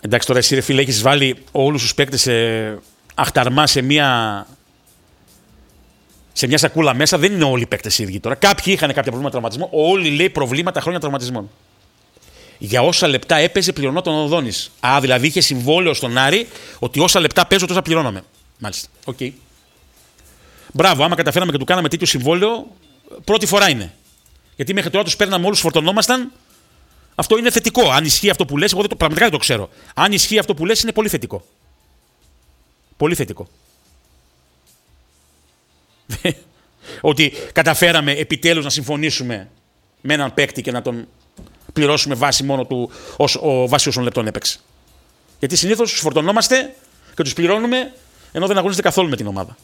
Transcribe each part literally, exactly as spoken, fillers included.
Εντάξει, τώρα εσύ ρε φίλε έχεις βάλει όλους τους παίκτες ε, αχταρμά σε μια, σε μια σακούλα μέσα. Δεν είναι όλοι οι παίκτες ίδιοι τώρα. Κάποιοι είχαν κάποια προβλήματα τραυματισμού. Όλοι λέει προβλήματα χρόνια τραυματισμών. Για όσα λεπτά έπαιζε πληρωνόταν ο Οδόνης. Α, δηλαδή είχε συμβόλαιο στον Άρη ότι όσα λεπτά παίζω τόσα πληρώνομαι. Μάλιστα. Οκ. Okay. Μπράβο, άμα καταφέραμε και του κάναμε τέτοιο συμβόλαιο, πρώτη φορά είναι. Γιατί μέχρι τώρα του παίρναμε όλου, φορτωνόμασταν. Αυτό είναι θετικό. Αν ισχύει αυτό που λες, εγώ δεν το, πραγματικά δεν το ξέρω. Αν ισχύει αυτό που λες, είναι πολύ θετικό. Πολύ θετικό. Ότι καταφέραμε επιτέλους να συμφωνήσουμε με έναν παίκτη και να τον πληρώσουμε βάση μόνο του ως, ο, βάση όσων λεπτών έπαιξε. Γιατί συνήθως τους φορτωνόμαστε και τους πληρώνουμε ενώ δεν αγωνίζεται καθόλου με την ομάδα.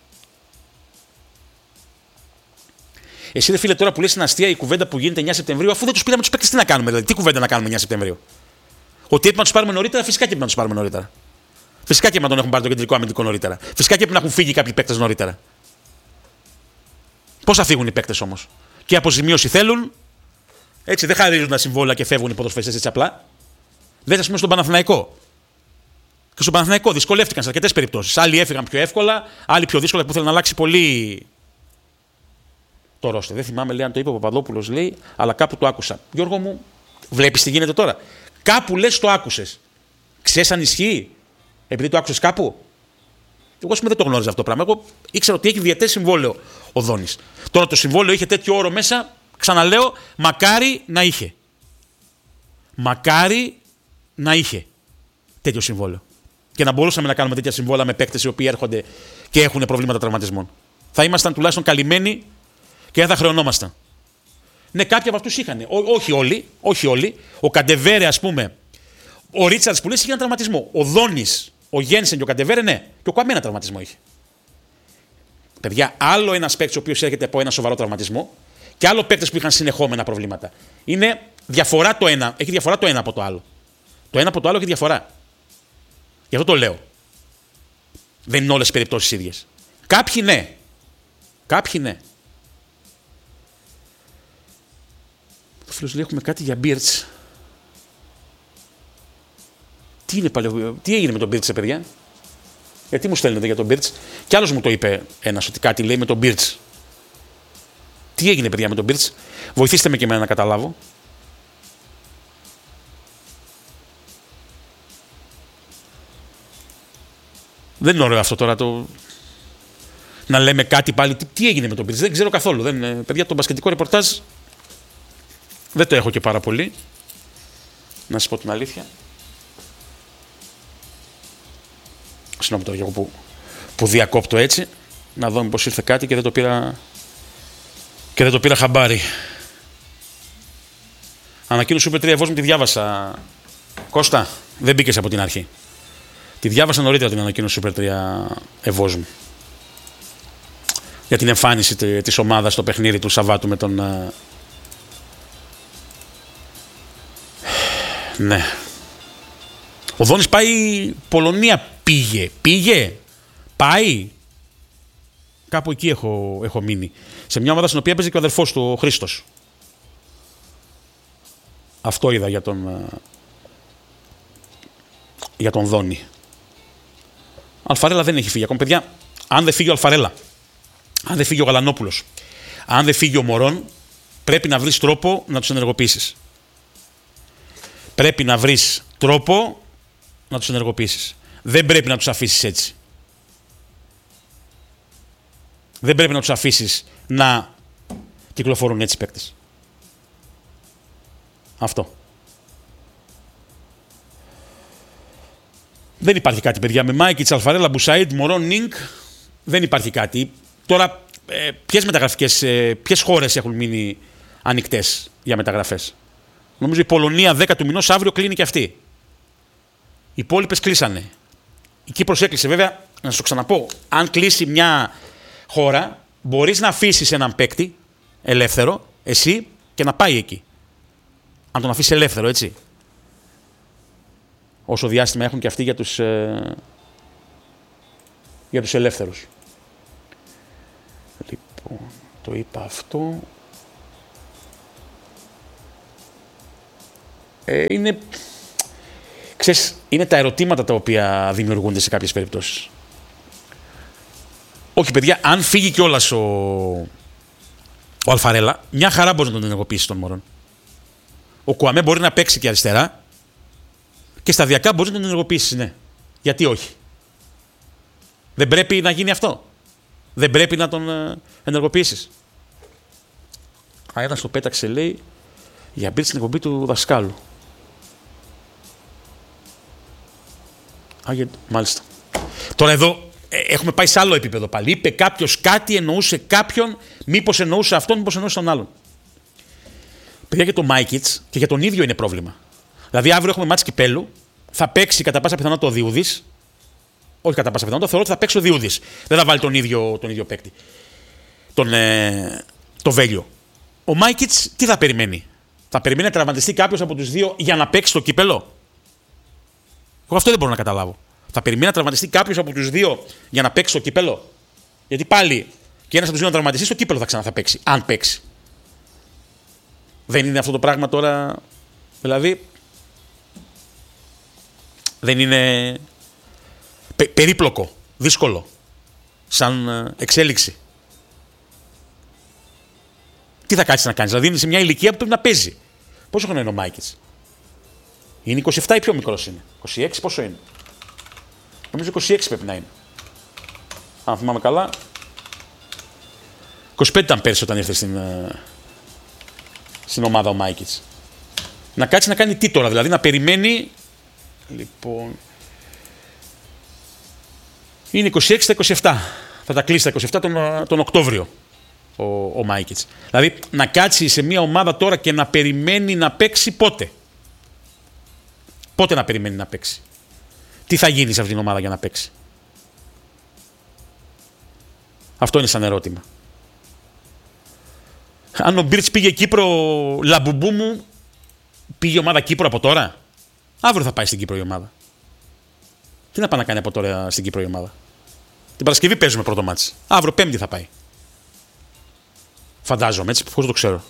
Εσύ, δε φίλε, τώρα που λες την αστεία η κουβέντα που γίνεται εννιά Σεπτεμβρίου, αφού δεν τους πήραμε τους παίκτες, τι να κάνουμε, δηλαδή, τι κουβέντα να κάνουμε εννιά Σεπτεμβρίου. Ότι έπρεπε να τους πάρουμε νωρίτερα, φυσικά και έπρεπε να τους πάρουμε νωρίτερα. Φυσικά και έπρεπε να τον έχουν πάρει το κεντρικό αμυντικό νωρίτερα. Φυσικά και έπρεπε να έχουν φύγει κάποιοι παίκτες νωρίτερα. Πώς θα φύγουν οι παίκτες όμως. Και αποζημίωση θέλουν, έτσι δεν χαρίζουν τα συμβόλαια και φεύγουν οι ποδοσφαιριστές έτσι απλά. Δεν α πούμε στον Παναθηναϊκό. Και στον Παναθηναϊκό δυσκολεύτηκαν σε αρκετές περιπτώσεις. Άλλοι έφυγαν πιο εύκολα, άλλοι πιο δύσκολα που θέλουν να αλλάξει πολύ. Το ρόστερ. Δεν θυμάμαι λέει, αν το είπε ο Παπαδόπουλος, λέει, αλλά κάπου το άκουσα. Γιώργο μου, βλέπεις τι γίνεται τώρα. Κάπου λες το άκουσες. Ξέρεις αν ισχύει, επειδή το άκουσες κάπου. Εγώ δεν το γνώριζα αυτό το πράγμα. Εγώ ήξερα ότι έχει διετές συμβόλαιο ο Δόνης. Τώρα το συμβόλαιο είχε τέτοιο όρο μέσα, ξαναλέω, μακάρι να είχε. Μακάρι να είχε τέτοιο συμβόλαιο. Και να μπορούσαμε να κάνουμε τέτοια συμβόλαια με παίκτες οι οποίοι έρχονται και έχουν προβλήματα τραυματισμών. Θα ήμασταν τουλάχιστον καλυμμένοι. Και δεν θα χρεωνόμασταν. Ναι, κάποιοι από αυτούς είχαν. Ό, όχι όλοι. Όχι όλοι. Ο Καντεβέρε, ας πούμε. Ο Ρίτσαρτς που λες είχε έναν τραυματισμό. Ο Δόνης, ο Γένσεν και ο Καντεβέρε, ναι. Και ο Κουαμέ ένα τραυματισμό είχε. Παιδιά, άλλο ένας παίκτης ο οποίος έρχεται από ένα σοβαρό τραυματισμό και άλλο παίκτες που είχαν συνεχόμενα προβλήματα. Είναι διαφορά το ένα. Έχει διαφορά το ένα από το άλλο. Το ένα από το άλλο έχει διαφορά. Γι' αυτό το λέω. Δεν είναι όλες οι περιπτώσεις ίδιες. Κάποιοι ναι. Κάποιοι ναι. Ο φίλος λέει έχουμε κάτι για Μπίρτς. Τι είναι πάλι, τι έγινε με τον Μπίρτς, παιδιά. Γιατί μου στέλνετε για τον Μπίρτς. Κι άλλος μου το είπε ένας ότι κάτι λέει με τον Μπίρτς. Τι έγινε, παιδιά, με τον Μπίρτς. Βοηθήστε με και εμένα να καταλάβω. Δεν είναι ωραίο αυτό τώρα το... να λέμε κάτι πάλι. Τι, τι έγινε με τον Μπίρτς. Δεν ξέρω καθόλου. Δεν, παιδιά, το μπασκετικό ρεπορτάζ δεν το έχω και πάρα πολύ. Να σας πω την αλήθεια. Συγγνώμη τώρα εγώ που, που διακόπτω έτσι. Να δω μήπως ήρθε κάτι και δεν το πήρα, και δεν το πήρα χαμπάρι. Ανακοίνωση Super τρία Ευόσμου τη διάβασα. Κώστα, δεν μπήκες από την αρχή. Τη διάβασα νωρίτερα την ανακοίνωση Super τρία Ευόσμου. Για την εμφάνιση της ομάδας στο παιχνίδι του Σαββάτου με τον... Ναι. Ο Δόνης πάει Πολωνία, πήγε. Πήγε. Πάει. Κάπου εκεί έχω, έχω μείνει. Σε μια ομάδα στην οποία παίζει και ο αδερφός του, ο Χρήστος. Αυτό είδα για τον, για τον Δόνη. Αλφαρέλα δεν έχει φύγει ακόμα. Παιδιά, αν δεν φύγει ο Αλφαρέλα, αν δεν φύγει ο Γαλανόπουλος, αν δεν φύγει ο Μωρόν, πρέπει να βρεις τρόπο να τους ενεργοποιήσεις. Πρέπει να βρεις τρόπο να τους ενεργοποιήσεις. Δεν πρέπει να τους αφήσεις έτσι. Δεν πρέπει να τους αφήσεις να κυκλοφορούν έτσι παίκτες. Αυτό. Δεν υπάρχει κάτι, παιδιά. Με Μάικιτς, Αλφαρέλα, Μπουσαΐντ, Μωρόν, Νίνκ δεν υπάρχει κάτι. Τώρα, ε, ποιες μεταγραφικές, ε, ποιες χώρες έχουν μείνει ανοιχτές για μεταγραφές. Νομίζω η Πολωνία δέκα του μηνός, αύριο κλείνει και αυτή. Οι υπόλοιπες κλείσανε. Η Κύπρος έκλεισε. Βέβαια, να σου το ξαναπώ, αν κλείσει μια χώρα, μπορείς να αφήσεις έναν παίκτη ελεύθερο, εσύ, και να πάει εκεί. Αν τον αφήσεις ελεύθερο, έτσι. Όσο διάστημα έχουν και αυτοί για τους, ε, για τους ελεύθερους. Λοιπόν, το είπα αυτό. Ε, είναι, ξέρεις, είναι τα ερωτήματα τα οποία δημιουργούνται σε κάποιες περιπτώσεις. Όχι, παιδιά, αν φύγει κιόλας ο, ο Αλφαρέλα, μια χαρά μπορεί να τον ενεργοποιήσει τον Μωρόν. Ο Κουαμέ μπορεί να παίξει και αριστερά και σταδιακά μπορεί να τον ενεργοποιήσει, ναι. Γιατί όχι. Δεν πρέπει να γίνει αυτό. Δεν πρέπει να τον ενεργοποιήσεις. Α, ένας το πέταξε, λέει, για μπει στην εκπομπή του δασκάλου. Α, για... μάλιστα. Τώρα εδώ ε, έχουμε πάει σε άλλο επίπεδο πάλι. Είπε κάποιος κάτι, εννοούσε κάποιον, μήπως εννοούσε αυτόν, μήπως εννοούσε τον άλλον. Παιδιά, για τον Μάικιτς και για τον ίδιο είναι πρόβλημα. Δηλαδή, αύριο έχουμε μάτς κυπέλου, θα παίξει κατά πάσα πιθανότητα ο Διούδης. Όχι κατά πάσα πιθανότητα, θεωρώ ότι θα παίξει ο Διούδης. Δεν θα βάλει τον ίδιο, τον ίδιο παίκτη. Τον, ε, το Βέλιο. Ο Μάικιτς τι θα περιμένει. Θα περιμένει να τραυματιστεί κάποιος από τους δύο για να παίξει το κύπελο. Εγώ αυτό δεν μπορώ να καταλάβω. Θα περιμένει να τραυματιστεί κάποιος από τους δύο για να παίξει το κύπελο. Γιατί πάλι και ένας από τους δύο να τραυματιστεί, το κύπελο θα ξανά θα παίξει. Αν παίξει. Δεν είναι αυτό το πράγμα τώρα. Δηλαδή. Δεν είναι. Πε, περίπλοκο. Δύσκολο. Σαν εξέλιξη. Τι θα κάτσεις να κάνεις. Δηλαδή είναι σε μια ηλικία που πρέπει να παίζει. Πόσο χρόνο είναι ο Μάικιτς. Είναι είκοσι επτά ή πιο μικρός είναι. είκοσι έξι πόσο είναι. Νομίζω είκοσι έξι πρέπει να είναι. Αν θυμάμαι καλά. είκοσι πέντε ήταν πέρσι όταν ήρθε στην, στην ομάδα ο Μάικιτς. Να κάτσει να κάνει τι τώρα. Δηλαδή να περιμένει. Λοιπόν. Είναι είκοσι έξι στα είκοσι επτά. Θα τα κλείσει τα είκοσι επτά τον, τον Οκτώβριο. Ο, ο Μάικιτς. Δηλαδή να κάτσει σε μια ομάδα τώρα και να περιμένει να παίξει πότε. Πότε να περιμένει να παίξει. Τι θα γίνει σε αυτήν την ομάδα για να παίξει. Αυτό είναι σαν ερώτημα. Αν ο Μπίρτς πήγε Κύπρο, λαμπουμπού μου, πήγε ομάδα Κύπρο από τώρα. Αύριο θα πάει στην Κύπρο η ομάδα. Τι να πάει να κάνει από τώρα στην Κύπρο η ομάδα. Την Παρασκευή παίζουμε πρώτο μάτς. Αύριο Πέμπτη θα πάει. Φαντάζομαι έτσι, πώς το ξέρω.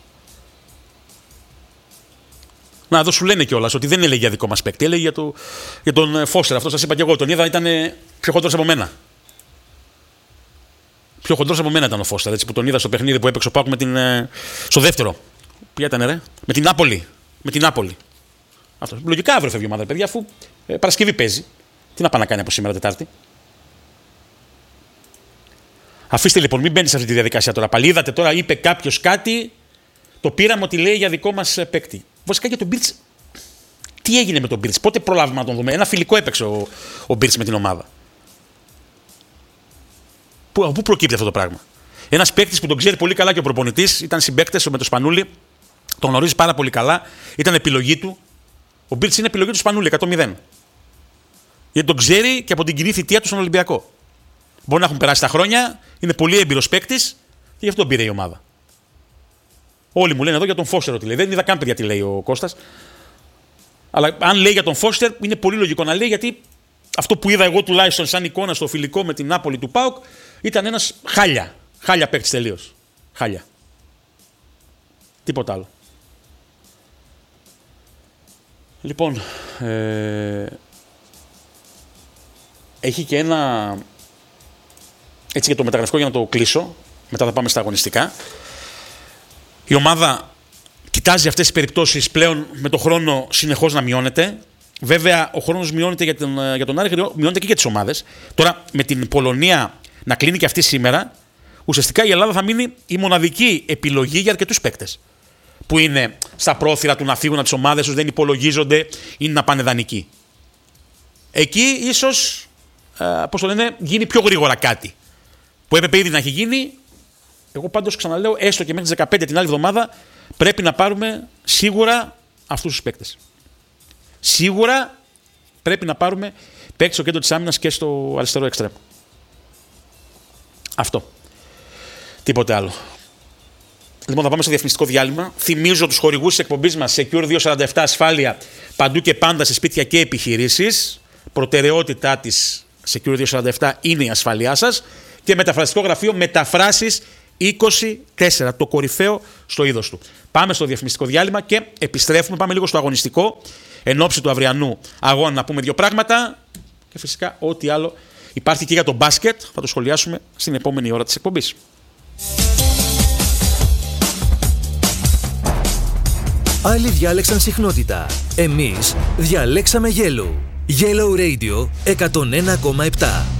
Να, εδώ σου λένε κιόλας ότι δεν έλεγε για δικό μας παίκτη, έλεγε για, το, για τον Φώστερ. Αυτό σας είπα κι εγώ. Τον είδα, ήταν πιο χοντρός από μένα. Πιο χοντρός από μένα ήταν ο Φώστερ, έτσι, που τον είδα στο παιχνίδι που έπαιξε ο Πάκου με την. Στο δεύτερο. Ποια ήταν, ρε? Με την Νάπολη. Με την Νάπολη. Αυτό. Λογικά αύριο φεύγει η ομάδα, παιδιά, αφού ε, Παρασκευή παίζει. Τι να πάει να κάνει από σήμερα Τετάρτη. Αφήστε λοιπόν, μην μπαίνει σε αυτή τη διαδικασία τώρα. Πάλι είδατε τώρα, είπε κάποιο κάτι, το πήραμε ότι λέει για δικό μας παίκτη. Βασικά για τον Μπίρτς. Τι έγινε με τον Μπίρτς, πότε προλάβουμε να τον δούμε. Ένα φιλικό έπαιξε ο, ο Μπίρτς με την ομάδα. Πού, από πού προκύπτει αυτό το πράγμα. Ένας παίκτης που τον ξέρει πολύ καλά και ο προπονητής, ήταν συμπαίκτες με τον Σπανούλη, τον γνωρίζει πάρα πολύ καλά, ήταν επιλογή του. Ο Μπίρτς είναι επιλογή του Σπανούλη, εκατό μηδέν. Γιατί τον ξέρει και από την κοινή θητεία του στον Ολυμπιακό. Μπορεί να έχουν περάσει τα χρόνια, είναι πολύ έμπειρος παίκτης και γι' αυτό τον πήρε η ομάδα. Όλοι μου λένε εδώ για τον Φώστερ ότι λέει. Δεν είδα καν παιδιά τι λέει ο Κώστας. Αλλά αν λέει για τον Φώστερ, είναι πολύ λογικό να λέει, γιατί αυτό που είδα εγώ τουλάχιστον σαν εικόνα στο φιλικό με την Νάπολη του ΠΑΟΚ ήταν ένας χάλια. Χάλια παίκτης τελείως. Χάλια. Τίποτα άλλο. Λοιπόν, ε... έχει και ένα. Έτσι για το μεταγραφικό, για να το κλείσω. Μετά θα πάμε στα αγωνιστικά. Η ομάδα κοιτάζει αυτές τις περιπτώσεις πλέον με το χρόνο συνεχώς να μειώνεται. Βέβαια, ο χρόνος μειώνεται για τον, για τον Άρη, μειώνεται και για τις ομάδες. Τώρα, με την Πολωνία να κλείνει και αυτή σήμερα, ουσιαστικά η Ελλάδα θα μείνει η μοναδική επιλογή για αρκετούς παίκτες. Που είναι στα πρόθυρα του να φύγουν από τις ομάδες τους, δεν υπολογίζονται, είναι να πάνε δανεικοί. Εκεί ίσως, πώς το λένε, γίνει πιο γρήγορα κάτι. Που έπρεπε ήδη να έχει γίνει. Εγώ πάντως ξαναλέω, έστω και μέχρι τις δεκαπέντε την άλλη εβδομάδα, πρέπει να πάρουμε σίγουρα αυτούς τους παίκτες. Σίγουρα πρέπει να πάρουμε παίκτες στο κέντρο της άμυνας και στο αριστερό εξτρέμ. Αυτό. Τίποτε άλλο. Λοιπόν, θα πάμε στο διαφημιστικό διάλειμμα. Θυμίζω τους χορηγούς της εκπομπής μας, Secure διακόσια σαράντα επτά, ασφάλεια παντού και πάντα σε σπίτια και επιχειρήσεις. Προτεραιότητά της Secure διακόσια σαράντα επτά είναι η ασφάλειά σας. Και μεταφραστικό γραφείο Μεταφράσεις είκοσι τέσσερα, το κορυφαίο στο είδος του. Πάμε στο διαφημιστικό διάλειμμα και επιστρέφουμε. Πάμε λίγο στο αγωνιστικό. Εν ώψη του αυριανού αγώνα να πούμε δύο πράγματα. Και φυσικά ό,τι άλλο υπάρχει και για το μπάσκετ. Θα το σχολιάσουμε στην επόμενη ώρα της εκπομπής. Άλλοι διάλεξαν συχνότητα. Εμείς διαλέξαμε Yellow. Yellow Radio εκατόν ένα κόμμα επτά.